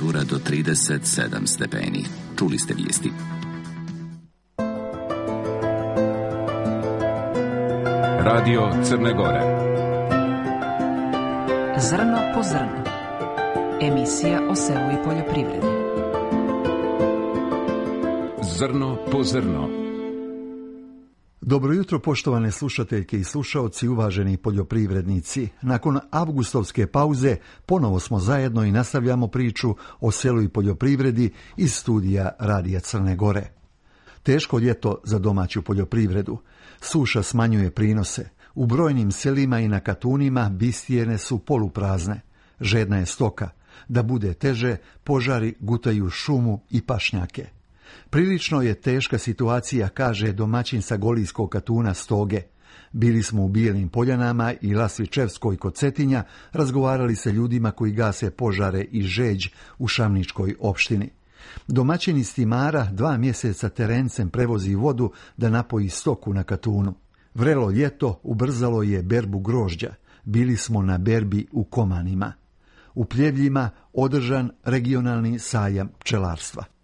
temperatura do 37 stepeni. Čuli ste vijesti. Radio Crne Gore. Zrno po zrno. Emisija o selu i poljoprivredi. Zrno po zrno. Dobro jutro, poštovane slušateljke i slušaoci, uvaženi poljoprivrednici. Nakon avgustovske pauze ponovo smo zajedno i nastavljamo priču o selu i poljoprivredi iz studija Radija Crne Gore. Teško ljeto za domaću poljoprivredu. Suša smanjuje prinose. U brojnim selima i na katunima bistijene su poluprazne. Žedna je stoka. Da bude teže, požari gutaju šumu i pašnjake. Prilično je teška situacija, kaže domaćin sa Golijskog katuna Stoge. Bili smo u Bijelim Poljanama i Lasvičevskoj kod Cetinja, razgovarali sa ljudima koji gase požare i žeđ u Šamničkoj opštini. Domaćin iz Timara 2 mjeseca terencem prevozi vodu da napoji stoku na katunu. Vrelo ljeto ubrzalo je berbu grožđa. Bili smo na berbi u Komanima. U Pljevljima održan regionalni sajam pčelarstva.